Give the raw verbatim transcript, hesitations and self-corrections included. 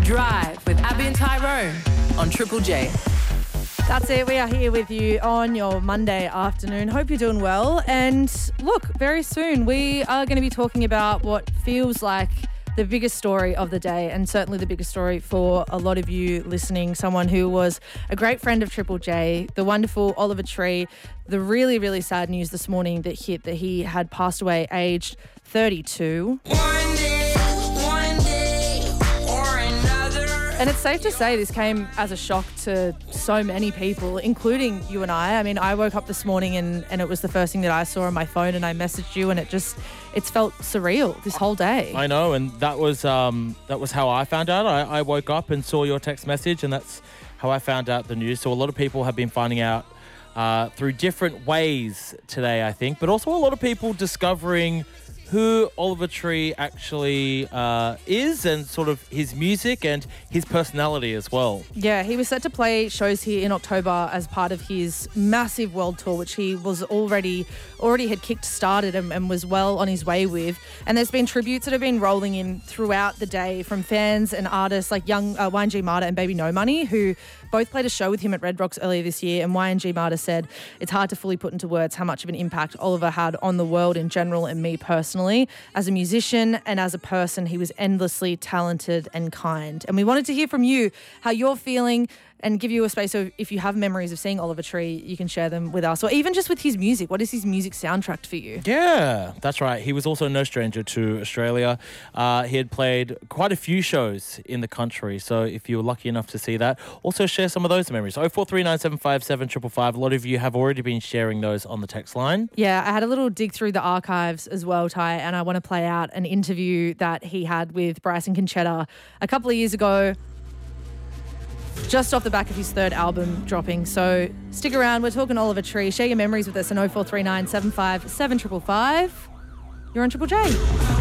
Drive with Abby and Tyrone on Triple J. That's it. We are here with you on your Monday afternoon. Hope you're doing well. And look, very soon we are going to be talking about what feels like the biggest story of the day, and certainly the biggest story for a lot of you listening. Someone who was a great friend of Triple J, the wonderful Oliver Tree. The really, really sad news this morning that hit that he had passed away aged thirty-two. One day, one day, or another. And it's safe to say this came as a shock to so many people, including you and I. I mean, I woke up this morning and, and it was the first thing that I saw on my phone, and I messaged you, and it just, it's felt surreal this whole day. I know, and that was um, that was how I found out. I, I woke up and saw your text message, and that's how I found out the news. So a lot of people have been finding out uh, through different ways today, I think, but also a lot of people discovering who Oliver Tree actually uh, is, and sort of his music and his personality as well. Yeah, he was set to play shows here in October as part of his massive world tour, which he was already already had kicked started and, and was well on his way with. And there's been tributes that have been rolling in throughout the day from fans and artists like young uh, Y N G Marta and Baby No Money, who both played a show with him at Red Rocks earlier this year. And Y N G Marta said it's hard to fully put into words how much of an impact Oliver had on the world in general and me personally. As a musician and as a person, he was endlessly talented and kind. And we wanted to hear from you how you're feeling and give you a space of, if you have memories of seeing Oliver Tree, you can share them with us, or even just with his music. What is his music soundtrack for you? Yeah, that's right. He was also no stranger to Australia. Uh, he had played quite a few shows in the country, so if you were lucky enough to see that, also share some of those memories. oh four three nine seven five seven five five five. A lot of you have already been sharing those on the text line. Yeah, I had a little dig through the archives as well, Ty, and I want to play out an interview that he had with Bryson Conchetta a couple of years ago, just off the back of his third album dropping. So stick around. We're talking Oliver Tree. Share your memories with us on oh four three nine seven five seven five five. You're on Triple J.